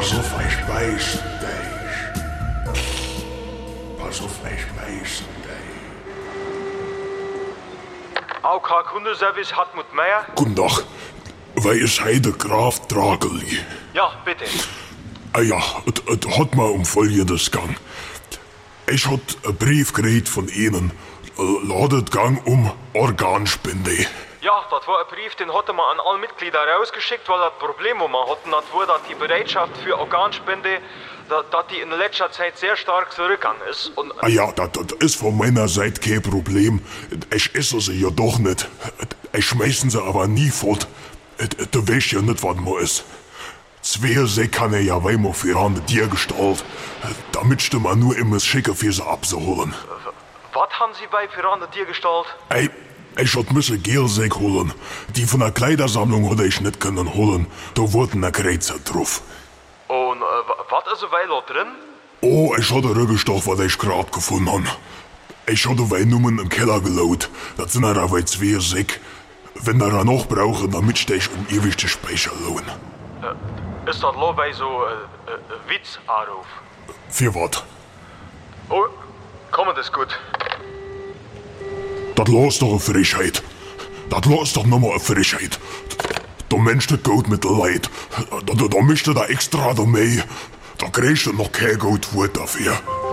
Pass auf, ich beiß dich. Pass auf, ich beiß dich. AOK Kundenservice Hartmut Meier. Guten Tag. Wer ist heute Graf Drageli? Ja, bitte. Ah ja, es hat mal Folgendes gegangen. Ich hat einen Brief gekriegt von Ihnen. Lautet gang Organspende. Ja, das war ein Brief, den hatte man an alle Mitglieder rausgeschickt, weil das Problem, wo man hatten, das war, dass die Bereitschaft für Organspende, dass die in letzter Zeit sehr stark zurückgegangen ist. Und Ah ja, das ist von meiner Seite kein Problem. Ich esse sie ja doch nicht. Ich schmeißen sie aber nie fort. Du weißt ja nicht, was man ist. 2 Säcke kann er ja weimar für eine Tiergestalt. Damit man nur immer schicker für sie abzuholen. was haben Sie bei Pirane Tiergestalt? Ey, ich müsse Gelsäck holen. Die von der Kleidersammlung hätte ich nicht können holen. Da wurden ein Kreuzer drauf. Und was ist weil da drin? Oh, ich hatte Rückgestoch, was ich gerade gefunden habe. Ich hatte Weinnummern im Keller gelaut. Das sind aber 2 Säcke. Wenn da noch brauchen, damit stech ewig den Speicher lohnen. Ist das lo bei so Witzanruf? Für was? Oh, komm, das ist gut. Das los doch eine Frechheit. Das los doch nochmal eine Frechheit. Der Mensch, das geht mit der Leid. Da mischt er da extra dabei. Da kriegst du noch kein Geld dafür.